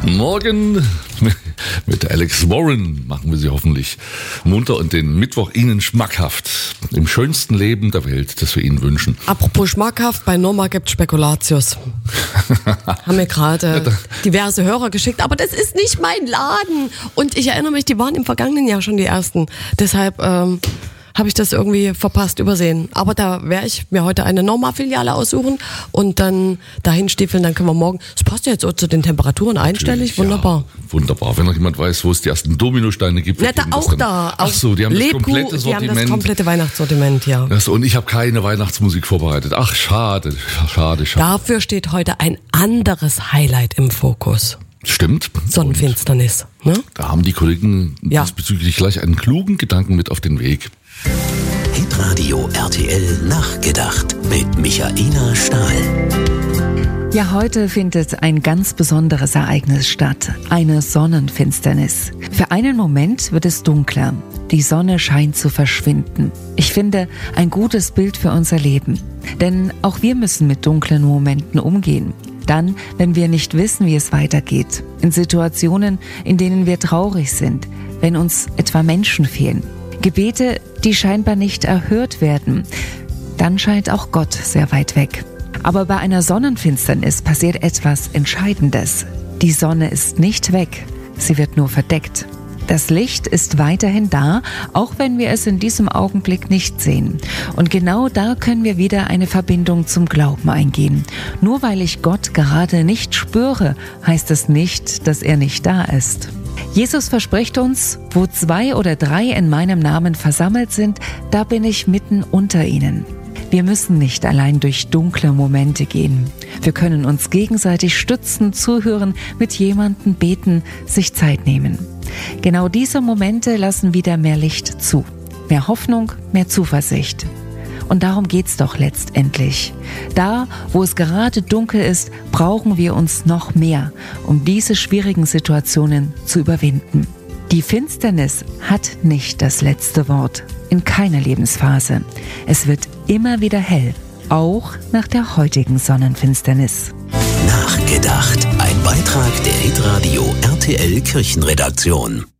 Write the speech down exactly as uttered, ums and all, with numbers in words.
Morgen mit Alex Warren machen wir Sie hoffentlich munter und den Mittwoch Ihnen schmackhaft. Im schönsten Leben der Welt, das wir Ihnen wünschen. Apropos schmackhaft, bei Norma gibt Spekulatius. Haben mir gerade diverse Hörer geschickt, aber das ist nicht mein Laden. Und ich erinnere mich, die waren im vergangenen Jahr schon die ersten. Deshalb ähm, habe ich das irgendwie verpasst, übersehen. Aber da werde ich mir heute eine Norma-Filiale aussuchen und dann dahin stiefeln, dann können wir morgen, das passt ja jetzt auch zu den Temperaturen einstellig, wunderbar. Ja, wunderbar, wenn noch jemand weiß, wo es die ersten Dominosteine gibt. Ja, da auch da. Ach so, die haben Lebkuh, das komplette Sortiment. Die haben das komplette Weihnachtssortiment, ja. Das, und ich habe keine Weihnachtsmusik vorbereitet. Ach, schade, schade, schade. Dafür steht heute ein anderes Highlight im Fokus. Stimmt. Sonnenfinsternis. Ne? Da haben die Kollegen ja. diesbezüglich gleich einen klugen Gedanken mit auf den Weg. Hitradio R T L Nachgedacht mit Michaela Stahl. Ja, heute findet ein ganz besonderes Ereignis statt, eine Sonnenfinsternis. Für einen Moment wird es dunkler, die Sonne scheint zu verschwinden. Ich finde, ein gutes Bild für unser Leben. Denn auch wir müssen mit dunklen Momenten umgehen. Dann, wenn wir nicht wissen, wie es weitergeht. In Situationen, in denen wir traurig sind, wenn uns etwa Menschen fehlen. Gebete, die scheinbar nicht erhört werden. Dann scheint auch Gott sehr weit weg. Aber bei einer Sonnenfinsternis passiert etwas Entscheidendes. Die Sonne ist nicht weg, sie wird nur verdeckt. Das Licht ist weiterhin da, auch wenn wir es in diesem Augenblick nicht sehen. Und genau da können wir wieder eine Verbindung zum Glauben eingehen. Nur weil ich Gott gerade nicht spüre, heißt es nicht, dass er nicht da ist. Jesus verspricht uns, wo zwei oder drei in meinem Namen versammelt sind, da bin ich mitten unter ihnen. Wir müssen nicht allein durch dunkle Momente gehen. Wir können uns gegenseitig stützen, zuhören, mit jemandem beten, sich Zeit nehmen. Genau diese Momente lassen wieder mehr Licht zu. Mehr Hoffnung, mehr Zuversicht. Und darum geht's doch letztendlich. Da, wo es gerade dunkel ist, brauchen wir uns noch mehr, um diese schwierigen Situationen zu überwinden. Die Finsternis hat nicht das letzte Wort, in keiner Lebensphase. Es wird immer wieder hell, auch nach der heutigen Sonnenfinsternis. Nachgedacht, ein Beitrag der Hitradio R T L Kirchenredaktion.